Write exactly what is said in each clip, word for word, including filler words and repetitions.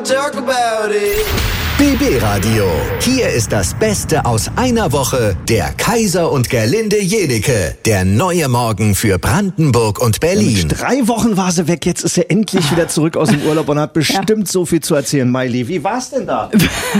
Talk about it. B B Radio. Hier ist das Beste aus einer Woche. Der Kaiser und Gerlinde Jenike. Der neue Morgen für Brandenburg und Berlin. Ja, drei Wochen war sie weg. Jetzt ist sie endlich wieder zurück aus dem Urlaub und hat bestimmt ja. so viel zu erzählen. Miley, wie war's denn da?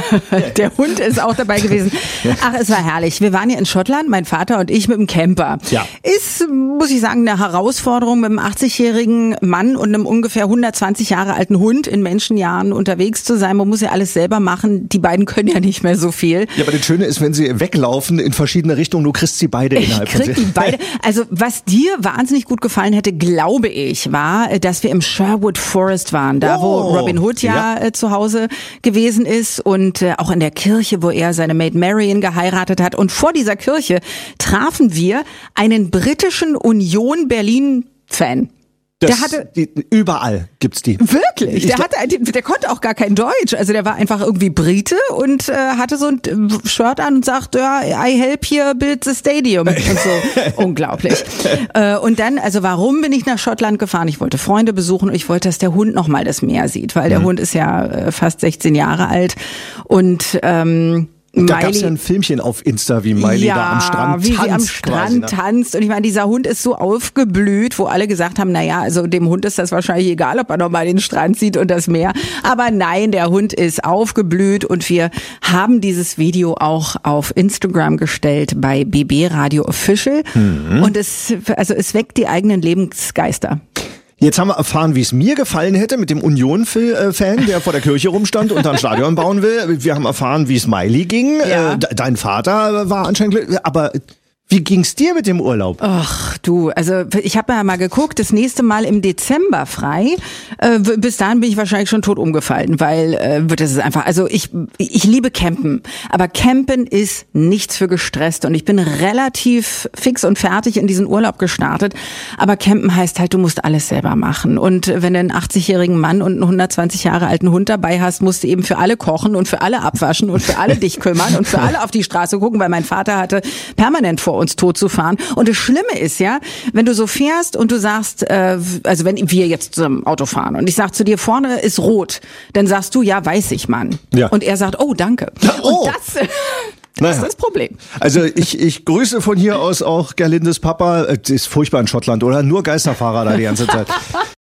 Der Hund ist auch dabei gewesen. Ach, es war herrlich. Wir waren ja in Schottland, mein Vater und ich mit dem Camper. Ja. Ist, muss ich sagen, eine Herausforderung, mit einem achtzigjährigen Mann und einem ungefähr hundertzwanzig Jahre alten Hund in Menschenjahren unterwegs zu sein. Man muss ja alles selber machen. Die beiden können ja nicht mehr so viel. Ja, aber das Schöne ist, wenn sie weglaufen in verschiedene Richtungen, du kriegst sie beide innerhalb ich krieg von die beide. Also was dir wahnsinnig gut gefallen hätte, glaube ich, war, dass wir im Sherwood Forest waren. Da, oh, wo Robin Hood ja, ja. Äh, zu Hause gewesen ist und äh, auch in der Kirche, wo er seine Maid Marian geheiratet hat. Und vor dieser Kirche trafen wir einen britischen Union Berlin-Fan. Das, der hatte die, überall gibt's die. Wirklich? Ich Der hatte, der konnte auch gar kein Deutsch. Also der war einfach irgendwie Brite und äh, hatte so ein Shirt an und sagt, ja, I help here build the stadium und so. Unglaublich. Äh, und dann, also warum bin ich nach Schottland gefahren? Ich wollte Freunde besuchen und ich wollte, dass der Hund nochmal das Meer sieht, weil der mhm. Hund ist ja äh, fast sechzehn Jahre alt und ähm, Und da gab's ja ein Filmchen auf Insta, wie Miley ja, da am Strand wie tanzt. sie am Strand quasi, ne? tanzt. Und ich meine, dieser Hund ist so aufgeblüht, wo alle gesagt haben, naja, also dem Hund ist das wahrscheinlich egal, ob er nochmal den Strand sieht und das Meer. Aber nein, der Hund ist aufgeblüht und wir haben dieses Video auch auf Instagram gestellt bei B B Radio Official. Mhm. Und es, also es weckt die eigenen Lebensgeister. Jetzt haben wir erfahren, wie es mir gefallen hätte mit dem Union-Fan, der vor der Kirche rumstand und dann Stadion bauen will. Wir haben erfahren, wie es Miley ging. Ja. Äh, dein Vater war anscheinend glücklich. Aber wie ging's dir mit dem Urlaub? Ach du, also ich habe ja mal geguckt, das nächste Mal im Dezember frei. Äh, bis dahin bin ich wahrscheinlich schon tot umgefallen, weil äh, das ist einfach, also ich ich liebe Campen, aber Campen ist nichts für gestresst und ich bin relativ fix und fertig in diesen Urlaub gestartet. Aber Campen heißt halt, du musst alles selber machen und wenn du einen achtzigjährigen Mann und einen hundertzwanzig Jahre alten Hund dabei hast, musst du eben für alle kochen und für alle abwaschen und für alle dich kümmern und für alle auf die Straße gucken, weil mein Vater hatte permanent vor uns tot zu fahren. Und das Schlimme ist ja, wenn du so fährst und du sagst, äh, also wenn wir jetzt zum Auto fahren und ich sag zu dir, vorne ist rot, dann sagst du, ja, weiß ich, Mann. Ja. Und er sagt, oh, danke. Oh. Und das, das naja. ist das Problem. Also ich, ich grüße von hier aus auch Gerlindes Papa. Es ist furchtbar in Schottland, oder? Nur Geisterfahrer da die ganze Zeit.